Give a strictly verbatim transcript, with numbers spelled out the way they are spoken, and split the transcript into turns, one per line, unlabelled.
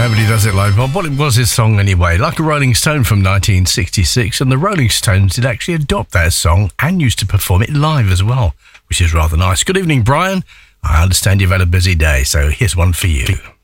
Nobody does it like Bob. What it was his song anyway, Like a Rolling Stone from nineteen sixty-six, and the Rolling Stones did actually adopt that song and used to perform it live as well, which is rather nice. Good evening, Brian. I understand you've had a busy day, so here's one for you.